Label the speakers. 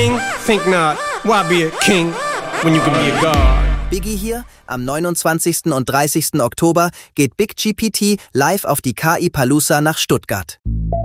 Speaker 1: king? Think not. Why be a king when you can be a god?
Speaker 2: Biggie hier. Am 29. und 30. Oktober geht Big GPT live auf die KI Palooza nach Stuttgart.